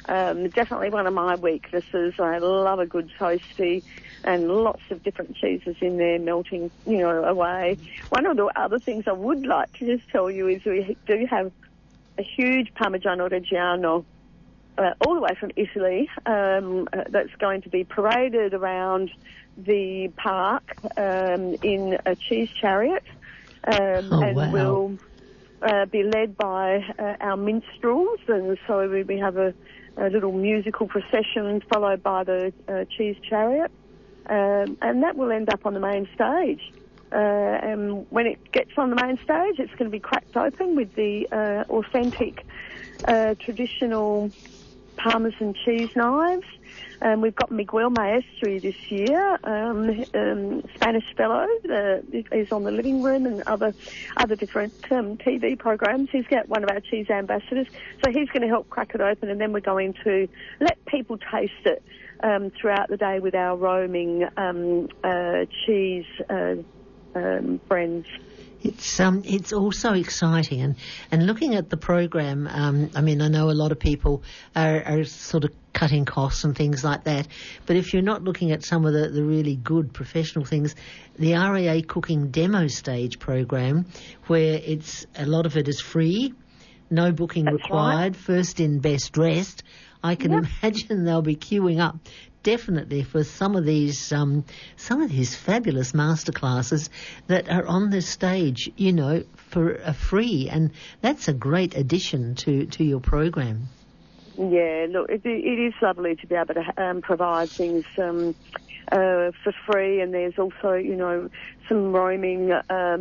Definitely one of my weaknesses. I love a good toasty and lots of different cheeses in there melting, away. One of the other things I would like to just tell you is we do have a huge Parmigiano Reggiano all the way from Italy that's going to be paraded around the park in a cheese chariot. Will be led by our minstrels, and so we have a little musical procession followed by the cheese chariot, and that will end up on the main stage. And when it gets on the main stage, it's going to be cracked open with the authentic traditional Parmesan cheese knives. We've got Miguel Maestri this year, Spanish fellow, he's on the Living Room and other different TV programs. He's got one of our cheese ambassadors, so he's going to help crack it open, and then we're going to let people taste it throughout the day with our roaming cheese friends. It's also exciting, and looking at the program, I know a lot of people are sort of cutting costs and things like that, but if you're not looking at some of the really good professional things, the RAA Cooking Demo Stage program, where a lot of it is free, no booking required, first in, best dressed, I can imagine they'll be queuing up definitely for some of these fabulous masterclasses that are on this stage, for a free, and that's a great addition to your program. Yeah, look, it is lovely to be able to provide things for free, and there's also, some roaming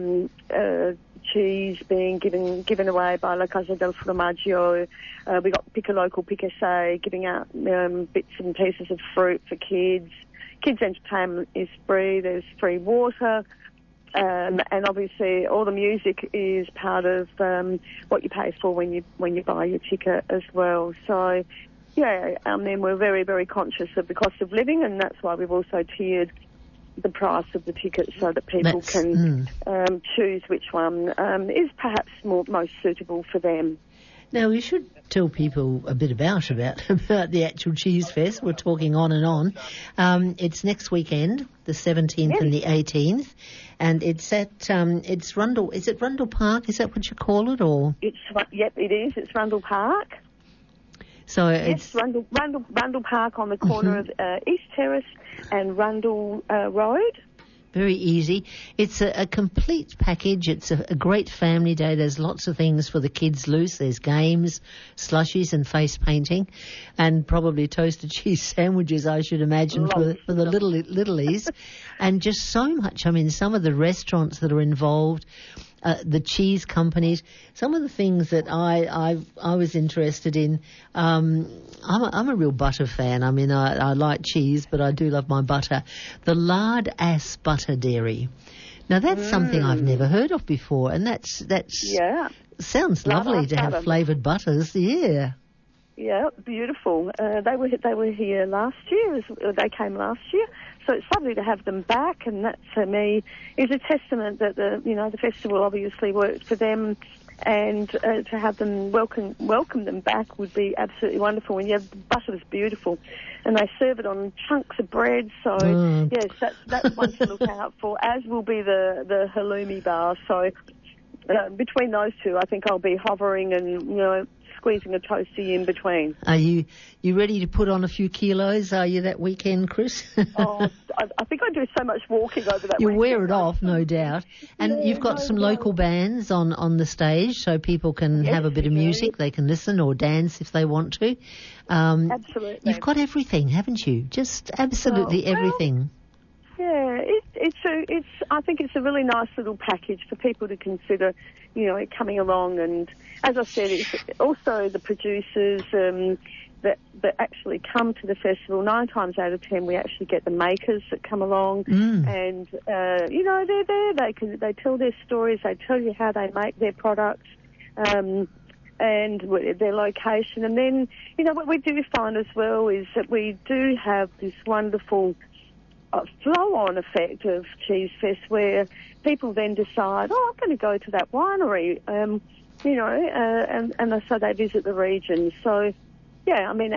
cheese being given away by La Casa del Formaggio. We got Pick a Local, Pick a Say, giving out bits and pieces of fruit for kids. Kids' entertainment is free. There's free water. And obviously all the music is part of what you pay for when you buy your ticket as well. So, then we're very, very conscious of the cost of living, and that's why we've also tiered the price of the ticket so that people can choose which one is perhaps most suitable for them. Now, we should tell people a bit about the actual Cheese Fest. We're talking on and on. It's next weekend, the 17th and the 18th, and it's at it's Rundle. Is it Rundle Park? Is that what you call it, or? It is. It's Rundle Park. So it's Rundle Park on the corner of East Terrace and Rundle Road. Very easy. It's a complete package. It's a great family day. There's lots of things for the kids loose. There's games, slushies and face painting, and probably toasted cheese sandwiches, I should imagine, for the littlies. And just so much. Some of the restaurants that are involved, the cheese companies, some of the things that I was interested in. I'm a real butter fan. I like cheese, but I do love my butter. The Lard Ass Butter Dairy. Now that's something I've never heard of before, and that's sounds lovely to have flavoured butters. Yeah. Yeah, beautiful. They were here last year. They came last year. So it's lovely to have them back, and that to me is a testament that the festival obviously worked for them, and to have them welcome them back would be absolutely wonderful. And the butter was beautiful, and they serve it on chunks of bread. So yes, that's one to look out for. As will be the halloumi bar. So between those two, I think I'll be hovering and squeezing a toasty in between. Are you ready to put on a few kilos, are you, that weekend, Chris? I think I do so much walking over that You weekend. wear it off, no doubt. And you've got some local bands on the stage, so people can have a bit of music. They can listen or dance if they want to. Absolutely. You've got everything, haven't you? Just absolutely everything. Yeah, I think it's a really nice little package for people to consider, coming along. And as I said, it's also the producers that actually come to the festival. 9 times out of 10, we actually get the makers that come along, and they're there. They tell their stories. They tell you how they make their products. And their location. And then, what we do find as well is that we do have this wonderful flow-on effect of Cheese Fest where people then decide, I'm going to go to that winery, and so they visit the region. So,